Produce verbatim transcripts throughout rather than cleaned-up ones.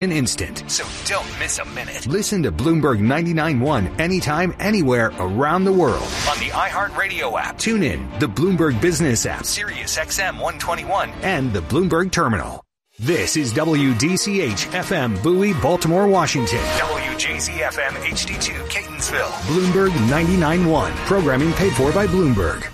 an instant. So don't miss a minute. Listen to Bloomberg ninety-nine point one anytime, anywhere around the world. On the iHeartRadio app. Tune in, the Bloomberg Business app, Sirius X M one twenty-one, and the Bloomberg Terminal. This is W D C H F M Bowie, Baltimore, Washington. W J Z F M H D two, Catonsville. Bloomberg ninety-nine point one. Programming paid for by Bloomberg.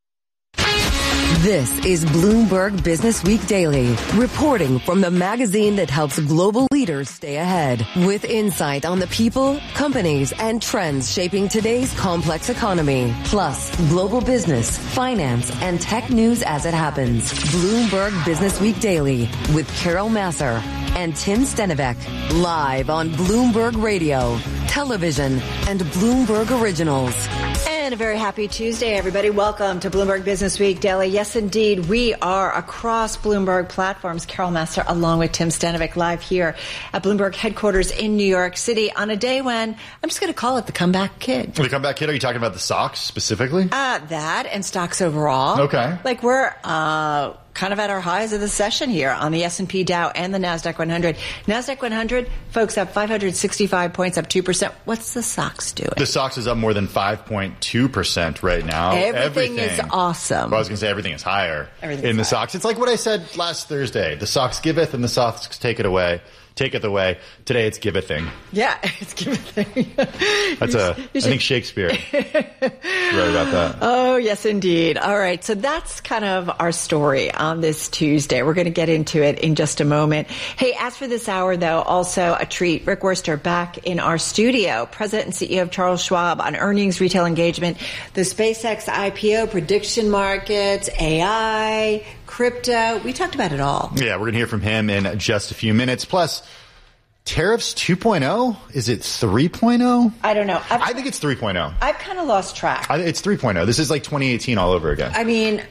This is Bloomberg Business Week Daily, reporting from the magazine that helps global leaders stay ahead, with insight on the people, companies, and trends shaping today's complex economy, plus global business, finance, and tech news as it happens. Bloomberg Business Week Daily with Carol Massar and Tim Stenivek, live on Bloomberg Radio, television, and Bloomberg Originals. And a very happy Tuesday, everybody. Welcome to Bloomberg Business Week Daily. Yes, indeed, we are across Bloomberg platforms. Carol Massar along with Tim Stenivek live here at Bloomberg headquarters in New York City on a day when I'm just going to call it the comeback kid. The comeback kid? Are you talking about the stocks specifically? Uh, that and stocks overall. Okay. Like we're uh, kind of at our highs of the session here on the S and P Dow and the NASDAQ one hundred. NASDAQ one hundred, folks, up five hundred sixty-five points, up two percent. What's the stocks doing? The stocks is up more than five point two percent right now. Everything, everything is awesome. Well, I was going to say everything is higher Everything's in the higher. stocks. It's like what I said last Thursday. The stocks giveth and the stocks take it away. Take it away. Today it's give a thing. Yeah, it's give a thing. That's a, I think Shakespeare wrote about that. Oh, yes, indeed. All right. So that's kind of our story on this Tuesday. We're going to get into it in just a moment. Hey, as for this hour, though, also a treat. Rick Wurster back in our studio, President and C E O of Charles Schwab on earnings, retail engagement, the SpaceX I P O, prediction markets, A I, crypto. We talked about it all. Yeah, we're going to hear from him in just a few minutes. Plus, tariffs two point oh? Is it three point oh? I don't know. I've, I think it's three point oh. I've kind of lost track. I, it's three point oh. This is like twenty eighteen all over again. I mean,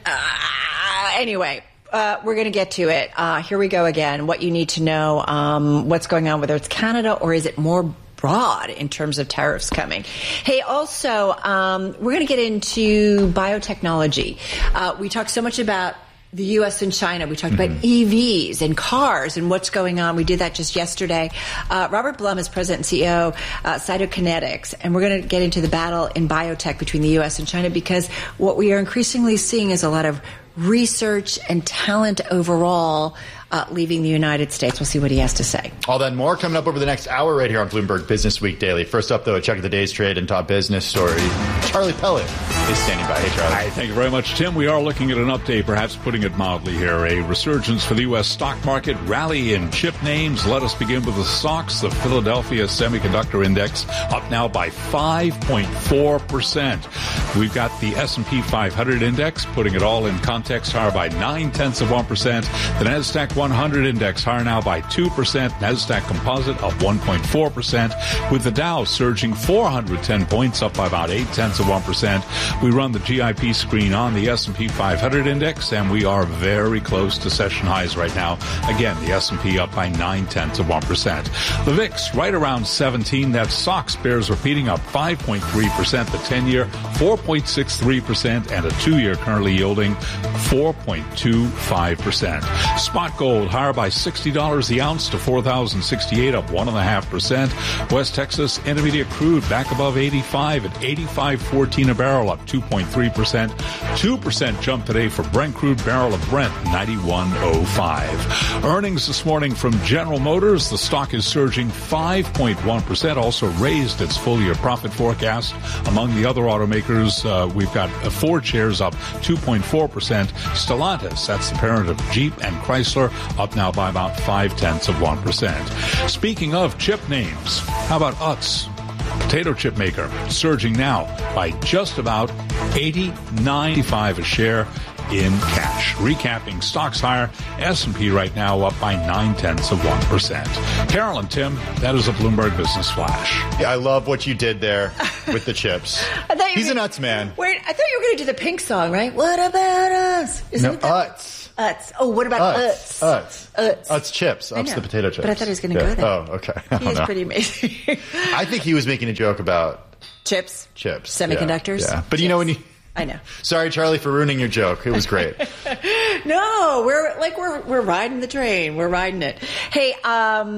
uh, anyway. Uh, we're going to get to it. Uh, here we go again. What you need to know, um, what's going on, whether it's Canada or is it more broad in terms of tariffs coming. Hey, also, um, we're going to get into biotechnology. Uh, we talked so much about the U S and China. We talked mm-hmm. about E Vs and cars and what's going on. We did that just yesterday. Uh, Robert Blum is president and C E O, uh, Cytokinetics, and we're going to get into the battle in biotech between the U S and China, because what we are increasingly seeing is a lot of research and talent overall uh, leaving the United States. We'll see what he has to say. All that and more coming up over the next hour right here on Bloomberg Business Week Daily. First up, though, a check of the day's trade and top business story. Charlie Pellet is standing by. Hey, Charlie. Hi, thank you very much, Tim. We are looking at an update, perhaps putting it mildly here. A resurgence for the U S stock market, rally in chip names. Let us begin with the stocks. The Philadelphia Semiconductor Index up now by five point four percent. We've got the S and P five hundred Index, putting it all in context, higher by nine-tenths of one percent. The NASDAQ one hundred Index higher now by two percent. NASDAQ Composite up one point four percent, with the Dow surging four hundred ten points, up by about eight-tenths of one percent. We run the G I P screen on the S and P five hundred Index, and we are very close to session highs right now. Again, the S and P up by nine-tenths of one percent. The V I X right around seventeen. That S O X bears repeating, up five point three percent. The ten-year, four point six three percent, and a two-year currently yielding four point two five percent. Spot gold higher by sixty dollars the ounce to four thousand sixty-eight, up one point five percent. West Texas Intermediate crude back above eighty-five at eighty-five fourteen a barrel, up two point three percent. two percent jump today for Brent crude, barrel of Brent ninety-one oh five. Earnings this morning from General Motors. The stock is surging five point one percent, also raised its full-year profit forecast. Among the other automakers, uh, we've got uh, Ford shares up two point four percent. Stellantis, that's the parent of Jeep and Chrysler, up now by about five-tenths of one percent. Speaking of chip names, how about U T S? Potato chip maker, surging now by just about eighty-nine ninety-five a share in cash. Recapping, stocks higher, S and P right now up by nine-tenths of one percent. Carol and Tim, that is a Bloomberg Business Flash. Yeah, I love what you did there with the chips. I thought you He's were, a nuts man. Wait, I thought you were going to do the Pink song, right? What about us? Isn't No, it that? U T S. U T S. Oh, what about U T S? U T S. U T S. U T S chips. U T S the potato chips. But I thought he was going to yeah. go there. Oh, okay. I He don't is know. pretty amazing. I think he was making a joke about Chips. chips. Semiconductors. Yeah. yeah. But Chips. you know when you... I know. Sorry, Charlie, for ruining your joke. It was great. No, we're like we're we're riding the train. We're riding it. Hey, um,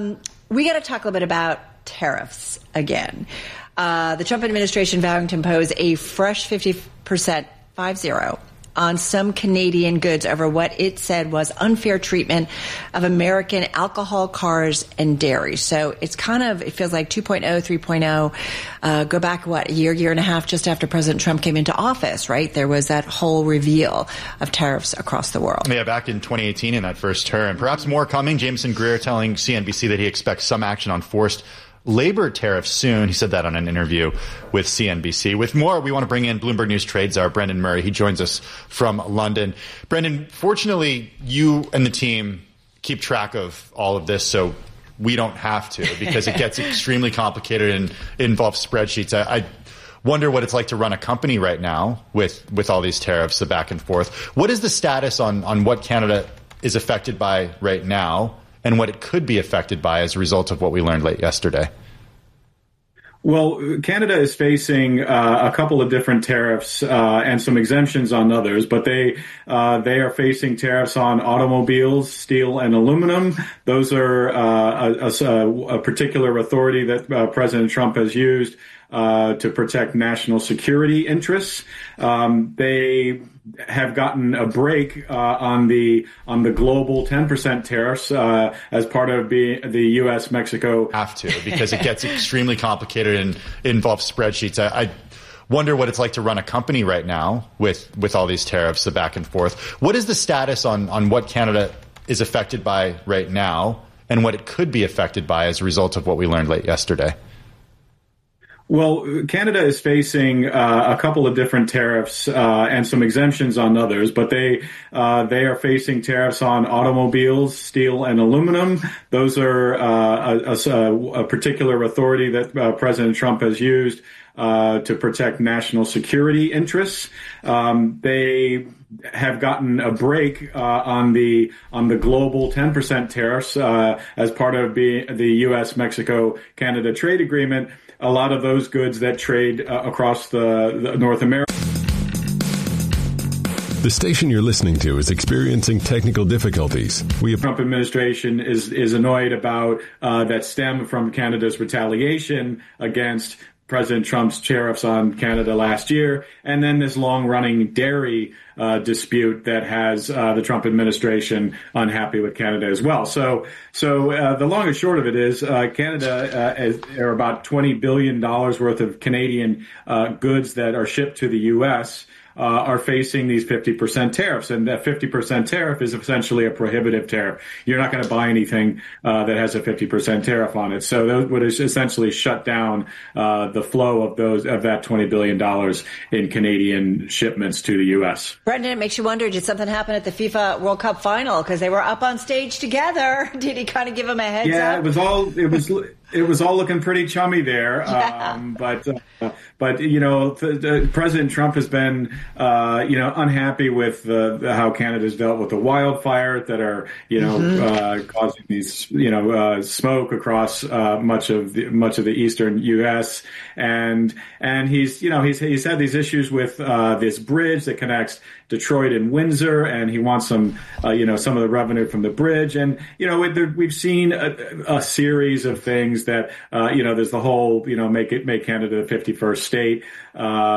we got to talk a little bit about tariffs again. Uh, the Trump administration vowing to impose a fresh fifty percent, five zero, on some Canadian goods over what it said was unfair treatment of American alcohol, cars, and dairy. So it's kind of, it feels like two point oh, three point oh. Uh, go back, what, a year, year and a half just after President Trump came into office, right? There was that whole reveal of tariffs across the world. Yeah, back in twenty eighteen in that first term. Perhaps more coming. Jameson Greer telling C N B C that he expects some action on forced labor tariffs soon. He said that on an interview with C N B C. With more, we want to bring in Bloomberg News trade czar Brendan Murray. He joins us from London. Brendan, fortunately, you and the team keep track of all of this, so we don't have to, because it gets extremely complicated and it involves spreadsheets. I, I wonder what it's like to run a company right now with, with all these tariffs, the back and forth. What is the status on, on what Canada is affected by right now, and what it could be affected by as a result of what we learned late yesterday? Well, Canada is facing uh, a couple of different tariffs uh, and some exemptions on others, but they uh, they are facing tariffs on automobiles, steel, and aluminum. Those are uh, a, a, a particular authority that uh, President Trump has used uh, to protect national security interests. Um, they have gotten a break uh, on the on the global ten percent tariffs uh, as part of being the U S Mexico. Have to, because it gets extremely complicated and it involves spreadsheets. I, I wonder what it's like to run a company right now with, with all these tariffs, the back and forth. What is the status on, on what Canada is affected by right now, and what it could be affected by as a result of what we learned late yesterday? Well, Canada is facing uh, a couple of different tariffs uh, and some exemptions on others, but they uh, they are facing tariffs on automobiles, steel, and aluminum. Those are uh, a, a, a particular authority that uh, President Trump has used uh, to protect national security interests. Um, they have gotten a break uh, on the on the global ten percent tariffs uh, as part of being the U S Mexico Canada trade agreement. A lot of those goods that trade uh, across the, the North America. The station you're listening to is experiencing technical difficulties. We have- The Trump administration is is annoyed about uh, that stem from Canada's retaliation against President Trump's tariffs on Canada last year, and then this long-running dairy uh, dispute that has uh, the Trump administration unhappy with Canada as well. So, so uh, the long and short of it is, uh, Canada uh, is, are about twenty billion dollars worth of Canadian uh, goods that are shipped to the U S Uh, are facing these fifty percent tariffs. And that fifty percent tariff is essentially a prohibitive tariff. You're not going to buy anything uh, that has a fifty percent tariff on it. So that would essentially shut down uh, the flow of those of that twenty billion dollars in Canadian shipments to the U S. Brendan, it makes you wonder, did something happen at the FIFA World Cup final? Because they were up on stage together. Did he kind of give them a heads yeah, up? Yeah, it was all, it was, it was all looking pretty chummy there. Yeah. Um, but, uh, but, you know, the, the President Trump has been, uh, you know, unhappy with the, the, how Canada's dealt with the wildfire that are, you know, mm-hmm. uh, causing these, you know, uh, smoke across, uh, much of the, much of the eastern U S. And, and he's, you know, he's, he's had these issues with, uh, this bridge that connects Detroit and Windsor, and he wants some, uh, you know, some of the revenue from the bridge. And, you know, it, there, we've seen a, a series of things that, uh, you know, there's the whole, you know, make it, make Canada the fifty-first state, uh,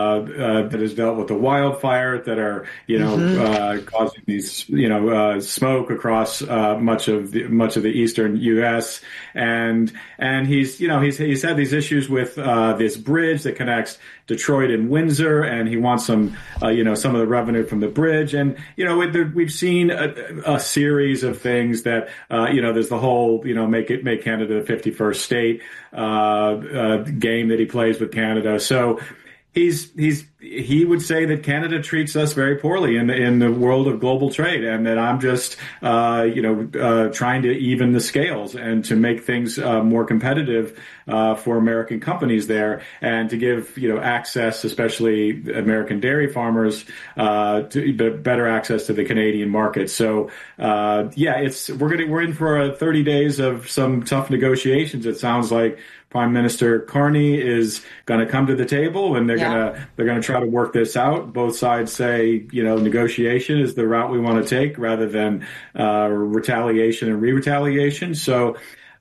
uh, that has dealt with the wildfire that are, you know, mm-hmm. uh, causing these, you know, uh, smoke across, uh, much of the, much of the eastern U S. And, and he's, you know, he's, he's had these issues with, uh, this bridge that connects Detroit and Windsor, and he wants some, uh, you know, some of the revenue from the bridge. And, you know, it, we've seen a, a series of things that, uh, you know, there's the whole, you know, make it, make Canada the fifty-first state, uh, uh, game that he plays with Canada. So he's, he's, he would say that Canada treats us very poorly in the, in the world of global trade, and that I'm just, uh, you know, uh, trying to even the scales and to make things uh, more competitive uh, for American companies there, and to give, you know, access, especially American dairy farmers, uh, to better access to the Canadian market. So, uh, yeah, it's we're gonna we're in for a thirty days of some tough negotiations. It sounds like Prime Minister Carney is going to come to the table, and they're yeah. going to they're going to try to work this out. Both sides say, you know, negotiation is the route we want to take rather than uh, retaliation and re-retaliation. So,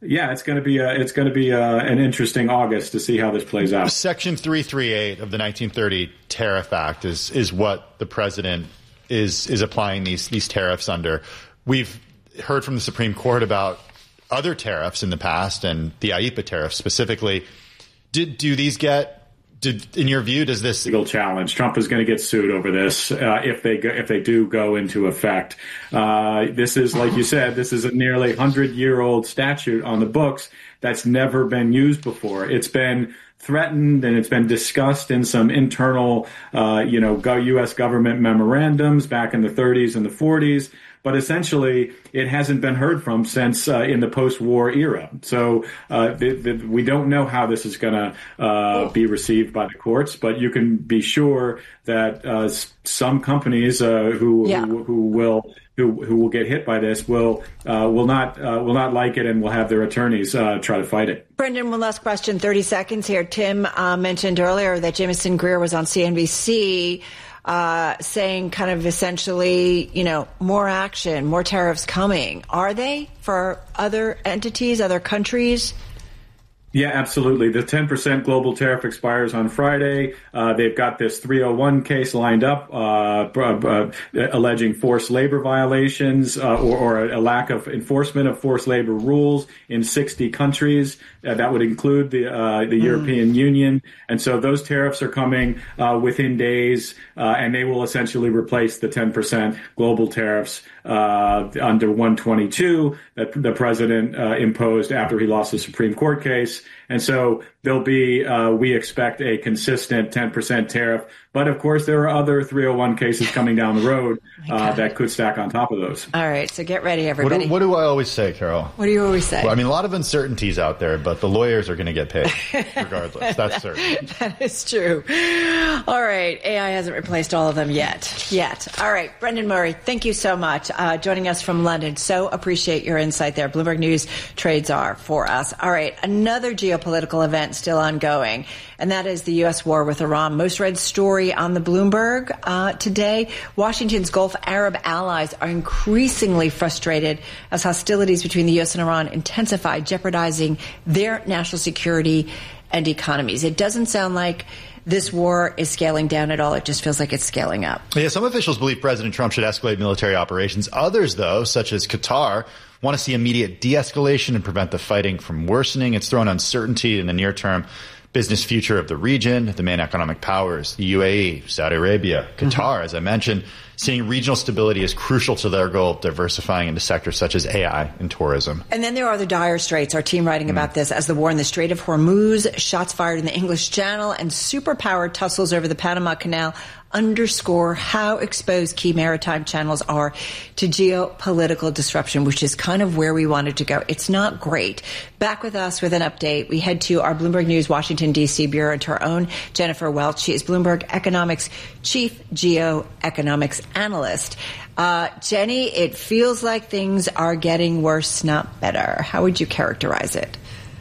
yeah, it's going to be a, it's going to be a, an interesting August to see how this plays out. Section three thirty-eight of the nineteen thirty Tariff Act is is what the president is is applying these these tariffs under. We've heard from the Supreme Court about other tariffs in the past, and the I E P A tariff specifically. Did do these get? Did, in your view, does this legal challenge? Trump is going to get sued over this uh, if they go, if they do go into effect. Uh, this is, like you said, this is a nearly hundred-year-old statute on the books that's never been used before. It's been threatened and it's been discussed in some internal, uh, you know, U S government memorandums back in the thirties and the forties. But essentially, it hasn't been heard from since uh, in the post-war era. So uh, the, the, we don't know how this is going to uh, be received by the courts. But you can be sure that uh, some companies uh, who, yeah. who who will who who will get hit by this will uh, will not uh, will not like it and will have their attorneys uh, try to fight it. Brendan, one last question, thirty seconds here. Tim uh, mentioned earlier that Jamieson Greer was on C N B C. Uh, saying kind of essentially, you know, more action, more tariffs coming. Are they for other entities, other countries? Yeah, absolutely. The ten percent global tariff expires on Friday. Uh, they've got this three oh one case lined up, uh, uh, alleging forced labor violations uh, or, or a lack of enforcement of forced labor rules in sixty countries. Uh, that would include the uh, the mm. European Union. And so those tariffs are coming uh, within days, uh, and they will essentially replace the ten percent global tariffs uh, under one twenty-two that the president uh, imposed after he lost the Supreme Court case. And so there'll be, uh, we expect a consistent ten percent tariff. But of course, there are other three oh one cases coming down the road uh, that could stack on top of those. All right. So get ready, everybody. What do, what do I always say, Carol? What do you always say? Well, I mean, a lot of uncertainties out there, but the lawyers are going to get paid regardless. That's certain. That is true. All right. A I hasn't replaced all of them yet. Yet. All right. Brendan Murray, thank you so much uh, joining us from London. So appreciate your insight there. Bloomberg News trades are for us. All right. Another geopolitical event still ongoing, and that is the U S war with Iran. Most read story on the Bloomberg uh, today. Washington's Gulf Arab allies are increasingly frustrated as hostilities between the U S and Iran intensify, jeopardizing their national security and economies. It doesn't sound like this war is scaling down at all. It just feels like it's scaling up. Yeah, some officials believe President Trump should escalate military operations. Others, though, such as Qatar, want to see immediate de-escalation and prevent the fighting from worsening. It's thrown uncertainty in the near-term business future of the region. The main economic powers, the U A E, Saudi Arabia, Qatar, mm-hmm. as I mentioned, seeing regional stability is crucial to their goal of diversifying into sectors such as A I and tourism. And then there are the dire straits. Our team writing mm. about this as the war in the Strait of Hormuz, shots fired in the English Channel, and superpower tussles over the Panama Canal underscore how exposed key maritime channels are to geopolitical disruption, which is kind of where we wanted to go. It's not great. Back with us with an update, we head to our Bloomberg News Washington, D C bureau and to our own Jennifer Welch. She is Bloomberg Economics Chief Geoeconomics Analyst. Uh, Jenny, it feels like things are getting worse, not better. How would you characterize it?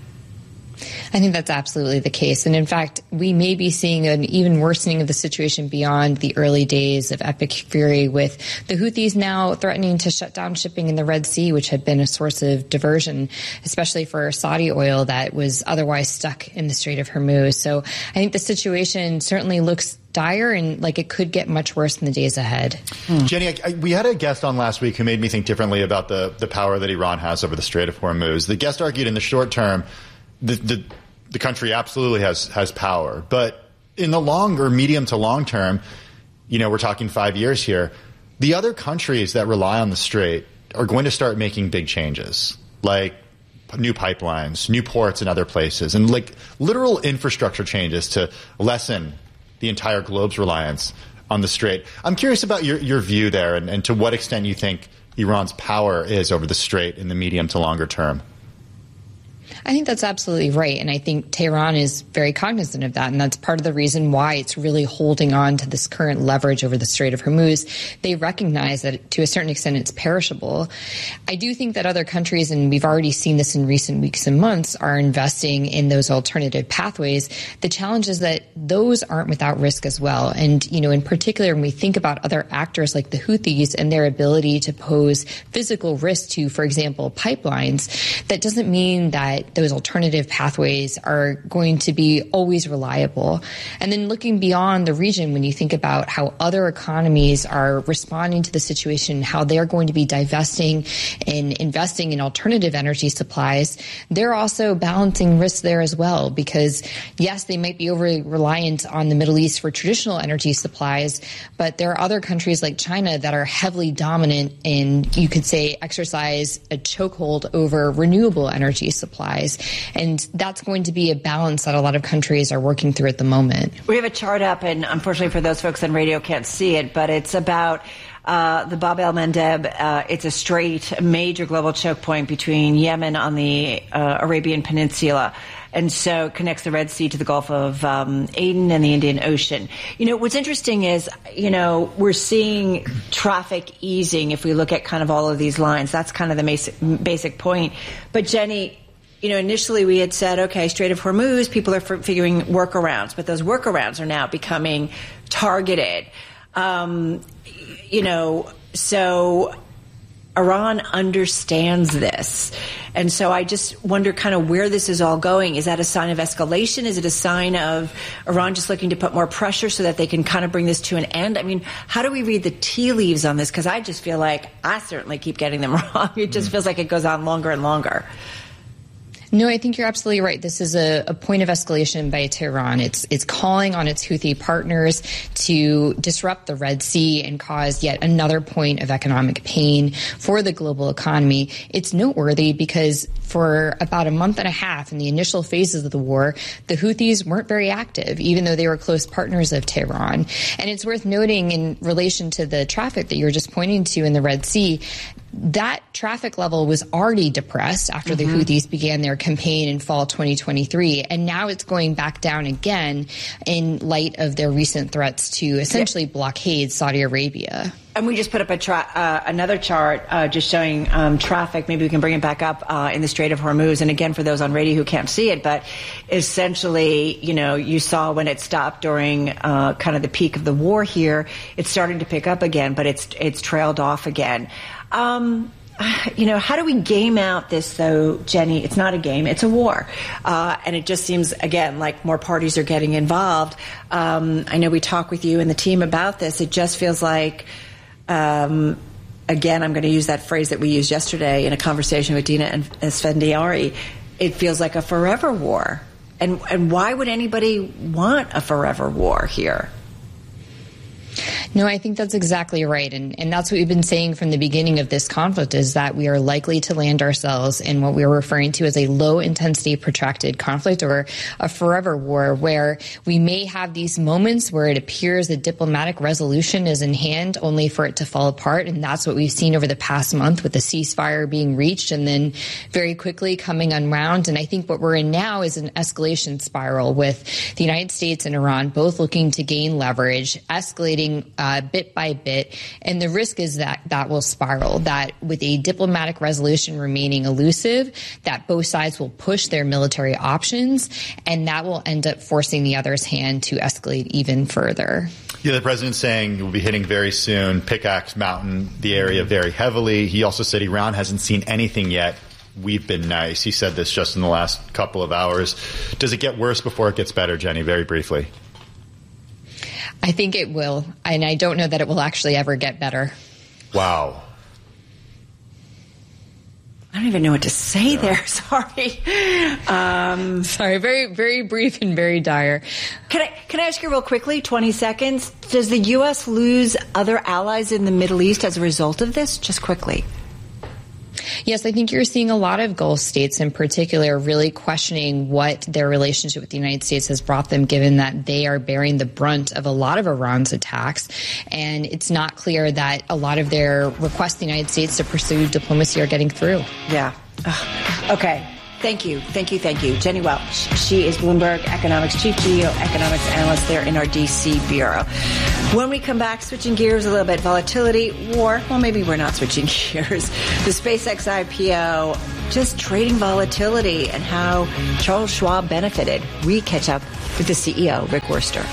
I think that's absolutely the case. And in fact, we may be seeing an even worsening of the situation beyond the early days of epic fury, with the Houthis now threatening to shut down shipping in the Red Sea, which had been a source of diversion, especially for Saudi oil that was otherwise stuck in the Strait of Hormuz. So I think the situation certainly looks dire and like it could get much worse in the days ahead. Hmm. Jenny, I, I, we had a guest on last week who made me think differently about the, the power that Iran has over the Strait of Hormuz. The guest argued in the short term, the, the The country absolutely has has power, but in the long or medium to long term, you know, we're talking five years here, the other countries that rely on the strait are going to start making big changes, like new pipelines, new ports in other places, and like literal infrastructure changes to lessen the entire globe's reliance on the strait. I'm curious about your, your view there and, and to what extent you think Iran's power is over the strait in the medium to longer term. I think that's absolutely right. And I think Tehran is very cognizant of that. And that's part of the reason why it's really holding on to this current leverage over the Strait of Hormuz. They recognize that to a certain extent it's perishable. I do think that other countries, and we've already seen this in recent weeks and months, are investing in those alternative pathways. The challenge is that those aren't without risk as well. And, you know, in particular, when we think about other actors like the Houthis and their ability to pose physical risk to, for example, pipelines, that doesn't mean that those alternative pathways are going to be always reliable. And then looking beyond the region, when you think about how other economies are responding to the situation, how they're going to be divesting and investing in alternative energy supplies, they're also balancing risks there as well. Because yes, they might be overly reliant on the Middle East for traditional energy supplies, but there are other countries like China that are heavily dominant and, you could say, exercise a chokehold over renewable energy supplies. And that's going to be a balance that a lot of countries are working through at the moment. We have a chart up, and unfortunately for those folks on radio can't see it, but it's about uh, the Bab el-Mandeb. Uh, it's a strait, a major global choke point between Yemen on the uh, Arabian Peninsula. And so it connects the Red Sea to the Gulf of um, Aden and the Indian Ocean. You know, what's interesting is, you know, we're seeing traffic easing if we look at kind of all of these lines. That's kind of the basic, basic point. But Jenny, you know, initially we had said, okay, Strait of Hormuz, people are f- figuring workarounds, but those workarounds are now becoming targeted. Um, you know, so Iran understands this. And so I just wonder kind of where this is all going. Is that a sign of escalation? Is it a sign of Iran just looking to put more pressure so that they can kind of bring this to an end? I mean, how do we read the tea leaves on this? Because I just feel like I certainly keep getting them wrong. It just feels like it goes on longer and longer. No, I think you're absolutely right. This is a, a point of escalation by Tehran. It's it's calling on its Houthi partners to disrupt the Red Sea and cause yet another point of economic pain for the global economy. It's noteworthy because for about a month and a half in the initial phases of the war, the Houthis weren't very active, even though they were close partners of Tehran. And it's worth noting in relation to the traffic that you were just pointing to in the Red Sea, that traffic level was already depressed after mm-hmm. the Houthis began their campaign in fall twenty twenty-three, and now it's going back down again in light of their recent threats to essentially yeah. blockade Saudi Arabia. And we just put up a tra- uh, another chart uh, just showing um, traffic. Maybe we can bring it back up uh, in the Strait of Hormuz. And again, for those on radio who can't see it, but essentially, you know, you saw when it stopped during uh, kind of the peak of the war here, it's starting to pick up again, but it's it's trailed off again. Um, you know, how do we game out this, though, Jenny? It's not a game. It's a war. Uh, and it just seems, again, like more parties are getting involved. Um, I know we talk with you and the team about this. It just feels like, um, again, I'm going to use that phrase that we used yesterday in a conversation with Dina and Esfandiari. It feels like a forever war. And, and why would anybody want a forever war here? No, I think that's exactly right. And, and that's what we've been saying from the beginning of this conflict, is that we are likely to land ourselves in what we're referring to as a low-intensity protracted conflict, or a forever war, where we may have these moments where it appears a diplomatic resolution is in hand only for it to fall apart. And that's what we've seen over the past month with the ceasefire being reached and then very quickly coming unwound. And I think what we're in now is an escalation spiral, with the United States and Iran both looking to gain leverage, escalating Uh, bit by bit, and the risk is that that will spiral, that with a diplomatic resolution remaining elusive, that both sides will push their military options, and that will end up forcing the other's hand to escalate even further. Yeah, the president's saying we'll be hitting very soon, Pickaxe Mountain, the area, very heavily. He also said Iran hasn't seen anything yet. We've been nice. He said this just in the last couple of hours. Does it get worse before it gets better, Jenny, very briefly? I think it will, and I don't know that it will actually ever get better. Wow. I don't even know what to say yeah. there. Sorry. Um, Sorry. Very, very brief and very dire. Can I can I ask you real quickly, twenty seconds? Does the U S lose other allies in the Middle East as a result of this? Just quickly. Yes, I think you're seeing a lot of Gulf states in particular really questioning what their relationship with the United States has brought them, given that they are bearing the brunt of a lot of Iran's attacks. And it's not clear that a lot of their requests to the United States to pursue diplomacy are getting through. Yeah. Ugh. Okay. Thank you. Thank you. Thank you. Jenny Welch. She is Bloomberg Economics Chief Geoeconomics Analyst there in our D C Bureau. When we come back, switching gears a little bit, volatility, war. Well, maybe we're not switching gears. The SpaceX I P O, just trading volatility and how Charles Schwab benefited. We catch up with the C E O, Rick Wurster.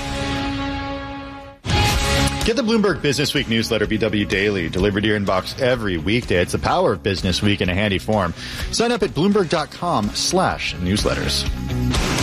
Get the Bloomberg Business Week newsletter, B W Daily, delivered to your inbox every weekday. It's the power of Business Week in a handy form. Sign up at Bloomberg.com slash newsletters.